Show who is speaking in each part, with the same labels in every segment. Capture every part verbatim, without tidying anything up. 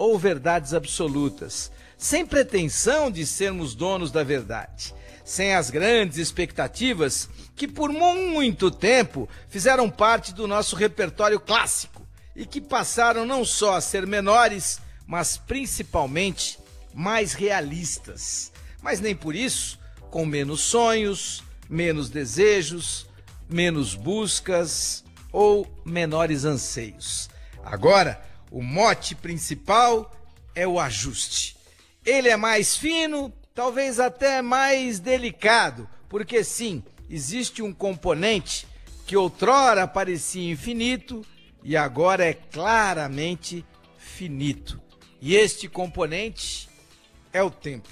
Speaker 1: ou verdades absolutas, sem pretensão de sermos donos da verdade, sem as grandes expectativas que por muito tempo fizeram parte do nosso repertório clássico e que passaram não só a ser menores, mas principalmente mais realistas. Mas nem por isso com menos sonhos, menos desejos, menos buscas ou menores anseios. Agora, o mote principal é o ajuste. Ele é mais fino, talvez até mais delicado, porque sim, existe um componente que outrora parecia infinito e agora é claramente finito. E este componente é o tempo.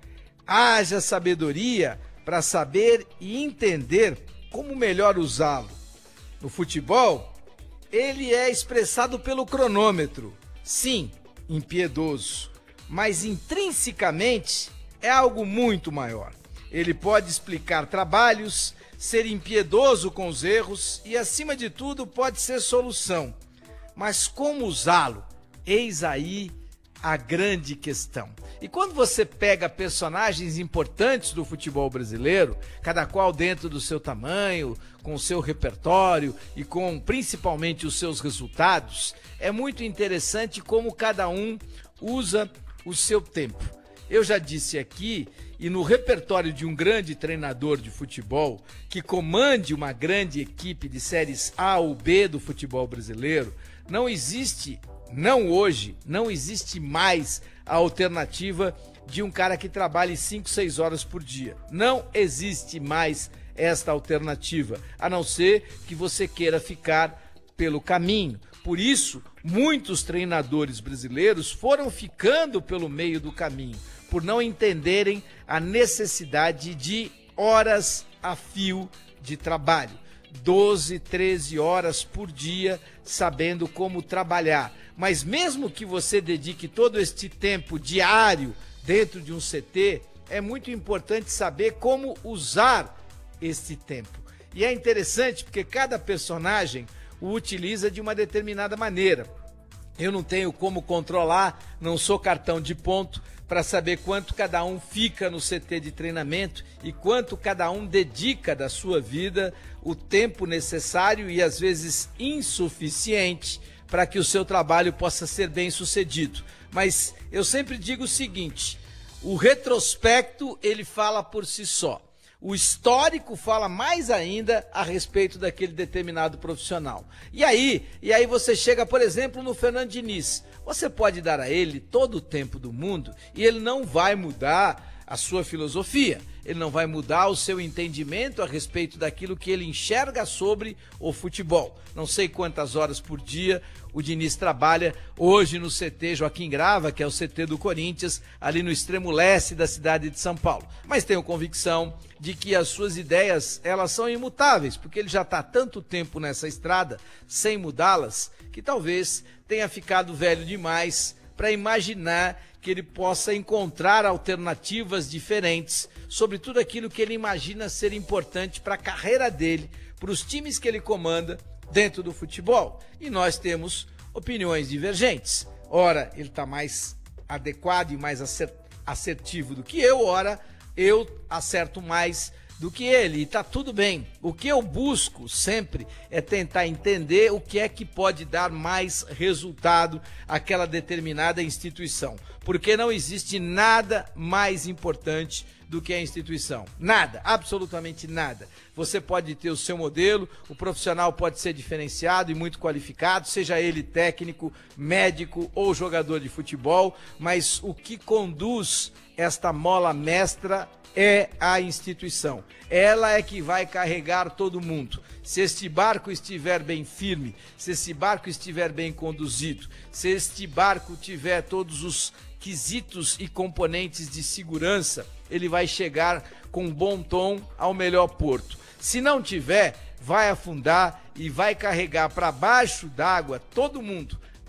Speaker 1: Haja sabedoria para saber e entender como melhor usá-lo. No futebol, ele é expressado pelo cronômetro. Sim, impiedoso, mas intrinsecamente é algo muito maior. Ele pode explicar trabalhos, ser impiedoso com os erros e, acima de tudo, pode ser solução. Mas como usá-lo? Eis aí a grande questão. E quando você pega personagens importantes do futebol brasileiro, cada qual dentro do seu tamanho, com o seu repertório e com principalmente os seus resultados, é muito interessante como cada um usa o seu tempo. Eu já disse aqui, e no repertório de um grande treinador de futebol que comande uma grande equipe de séries A ou B do futebol brasileiro, não existe, não hoje, não existe mais a alternativa de um cara que trabalhe cinco, seis horas por dia. Não existe mais esta alternativa, a não ser que você queira ficar pelo caminho. Por isso, muitos treinadores brasileiros foram ficando pelo meio do caminho, por não entenderem a necessidade de horas a fio de trabalho. doze, treze horas por dia, sabendo como trabalhar. Mas mesmo que você dedique todo este tempo diário dentro de um C T, é muito importante saber como usar este tempo. E é interessante porque cada personagem o utiliza de uma determinada maneira. Eu não tenho como controlar, não sou cartão de ponto para saber quanto cada um fica no C T de treinamento e quanto cada um dedica da sua vida o tempo necessário e às vezes insuficiente para que o seu trabalho possa ser bem sucedido. Mas eu sempre digo o seguinte, o retrospecto ele fala por si só. O histórico fala mais ainda a respeito daquele determinado profissional. E aí, e aí você chega, por exemplo, no Fernando Diniz. Você pode dar a ele todo o tempo do mundo e ele não vai mudar a sua filosofia. Ele não vai mudar o seu entendimento a respeito daquilo que ele enxerga sobre o futebol. Não sei quantas horas por dia o Diniz trabalha hoje no C T Joaquim Grava, que é o C T do Corinthians, ali no extremo leste da cidade de São Paulo. Mas tenho convicção de que as suas ideias, elas são imutáveis, porque ele já está há tanto tempo nessa estrada, sem mudá-las, que talvez tenha ficado velho demais para imaginar que ele possa encontrar alternativas diferentes sobre tudo aquilo que ele imagina ser importante para a carreira dele, para os times que ele comanda dentro do futebol. E nós temos opiniões divergentes. Ora, ele está mais adequado e mais assertivo do que eu, ora, eu acerto mais do que ele, e está tudo bem. O que eu busco sempre é tentar entender o que é que pode dar mais resultado àquela determinada instituição, porque não existe nada mais importante do que a instituição. Nada, absolutamente nada. Você pode ter o seu modelo, o profissional pode ser diferenciado e muito qualificado, seja ele técnico, médico ou jogador de futebol, mas o que conduz esta mola mestra é a instituição. Ela é que vai carregar todo mundo. Se este barco estiver bem firme, se este barco estiver bem conduzido, se este barco tiver todos os quesitos e componentes de segurança, ele vai chegar com bom tom ao melhor porto. Se não tiver, vai afundar e vai carregar para baixo d'água todo mundo,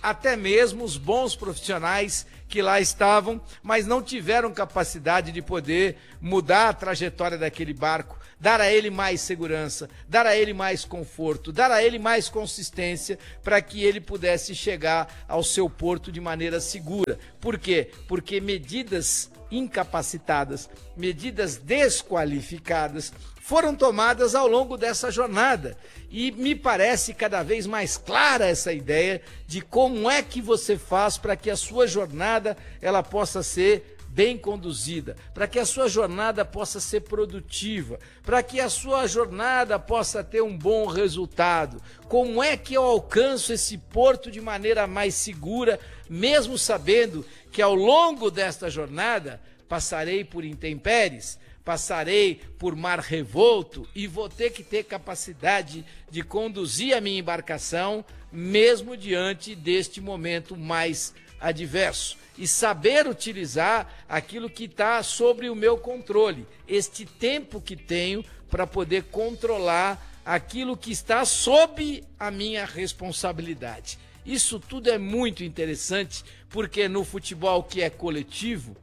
Speaker 1: até mesmo os bons profissionais que lá estavam, mas não tiveram capacidade de poder mudar a trajetória daquele barco, dar a ele mais segurança, dar a ele mais conforto, dar a ele mais consistência para que ele pudesse chegar ao seu porto de maneira segura. Por quê? Porque medidas incapacitadas, medidas desqualificadas foram tomadas ao longo dessa jornada. E me parece cada vez mais clara essa ideia de como é que você faz para que a sua jornada ela possa ser bem conduzida, para que a sua jornada possa ser produtiva, para que a sua jornada possa ter um bom resultado. Como é que eu alcanço esse porto de maneira mais segura, mesmo sabendo que ao longo desta jornada passarei por intempéries, passarei por mar revolto e vou ter que ter capacidade de conduzir a minha embarcação, mesmo diante deste momento mais adverso. E saber utilizar aquilo que está sobre o meu controle, este tempo que tenho para poder controlar aquilo que está sob a minha responsabilidade. Isso tudo é muito interessante, porque no futebol que é coletivo,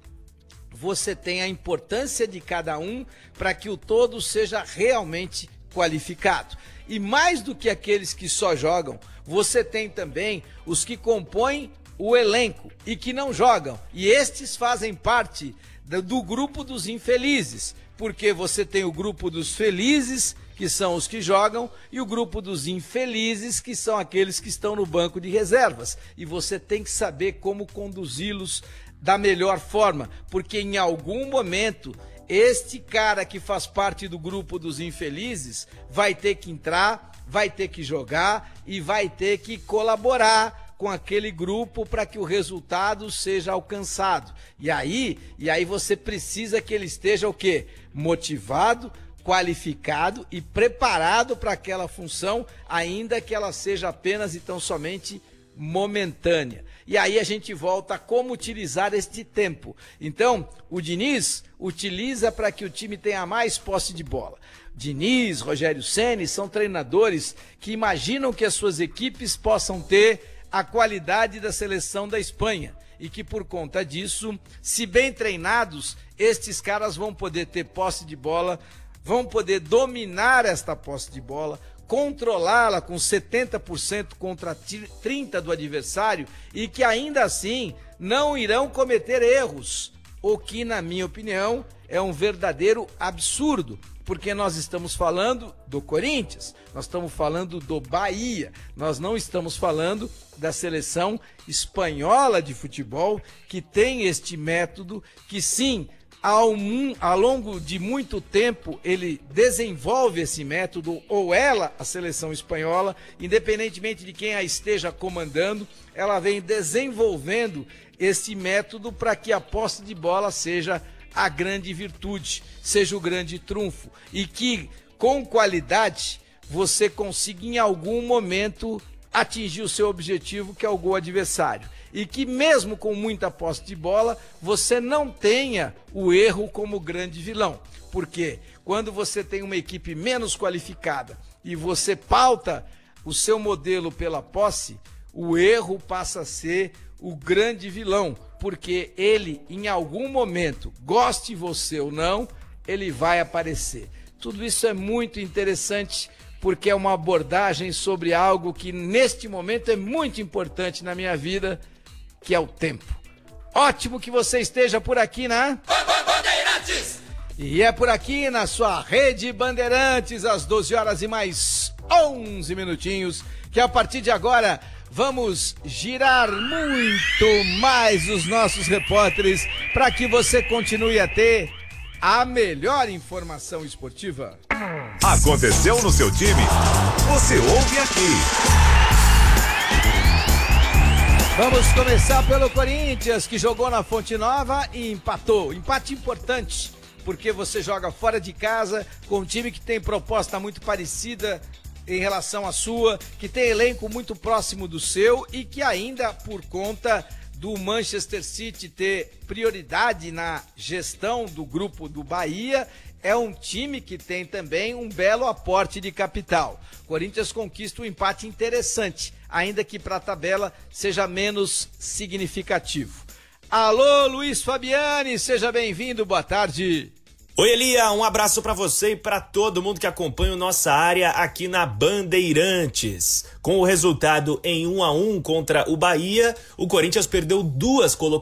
Speaker 1: você tem a importância de cada um para que o todo seja realmente qualificado. E mais do que aqueles que só jogam, você tem também os que compõem o elenco e que não jogam. E estes fazem parte do grupo dos infelizes, porque você tem o grupo dos felizes, que são os que jogam, e o grupo dos infelizes, que são aqueles que estão no banco de reservas. E você tem que saber como conduzi-los da melhor forma, porque em algum momento este cara que faz parte do grupo dos infelizes vai ter que entrar, vai ter que jogar e vai ter que colaborar com aquele grupo para que o resultado seja alcançado. E aí, e aí você precisa que ele esteja o quê? Motivado, qualificado e preparado para aquela função, ainda que ela seja apenas e tão somente momentânea. E aí a gente volta a como utilizar este tempo. Então, o Diniz utiliza para que o time tenha mais posse de bola. Diniz, Rogério Ceni são treinadores que imaginam que as suas equipes possam ter a qualidade da seleção da Espanha e que por conta disso, se bem treinados, estes caras vão poder ter posse de bola, vão poder dominar esta posse de bola, controlá-la com setenta por cento contra trinta por cento do adversário e que ainda assim não irão cometer erros, o que na minha opinião é um verdadeiro absurdo, porque nós estamos falando do Corinthians, nós estamos falando do Bahia, nós não estamos falando da seleção espanhola de futebol que tem este método que sim, Ao, ao longo de muito tempo ele desenvolve esse método, ou ela, a seleção espanhola, independentemente de quem a esteja comandando, ela vem desenvolvendo esse método para que a posse de bola seja a grande virtude, seja o grande trunfo, e que com qualidade você consiga em algum momento atingir o seu objetivo, que é o gol adversário. E que mesmo com muita posse de bola, você não tenha o erro como grande vilão. Porque quando você tem uma equipe menos qualificada e você pauta o seu modelo pela posse, o erro passa a ser o grande vilão. Porque ele, em algum momento, goste você ou não, ele vai aparecer. Tudo isso é muito interessante, porque é uma abordagem sobre algo que neste momento é muito importante na minha vida, que é o tempo. Ótimo que você esteja por aqui na Bandeirantes! E é por aqui na sua Rede Bandeirantes, às doze horas e mais onze minutinhos, que a partir de agora vamos girar muito mais os nossos repórteres para que você continue a ter a melhor informação esportiva.
Speaker 2: Aconteceu no seu time? Você ouve aqui.
Speaker 1: Vamos começar pelo Corinthians, que jogou na Fonte Nova e empatou. Empate importante, porque você joga fora de casa com um time que tem proposta muito parecida em relação à sua, que tem elenco muito próximo do seu e que ainda por conta do Manchester City ter prioridade na gestão do grupo do Bahia, é um time que tem também um belo aporte de capital. Corinthians conquista um empate interessante, ainda que para a tabela seja menos significativo. Alô, Luiz Fabiani, seja bem-vindo, boa tarde.
Speaker 3: Oi, Elia, um abraço para você e para todo mundo que acompanha nossa área aqui na Bandeirantes. Com o resultado em um a um contra o Bahia, o Corinthians perdeu duas colocações